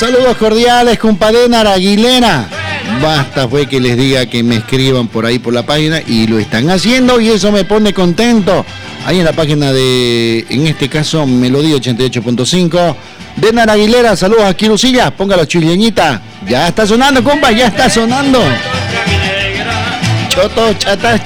Saludos cordiales, compadre Aguilera. Basta fue que les diga que me escriban por ahí por la página y lo están haciendo y eso me pone contento. Ahí en la página de, en este caso, Melodía 88.5. Denar Aguilera, saludos aquí Lucilla, póngalo chileñita. Ya está sonando, compa, ya está sonando. Choto, chata,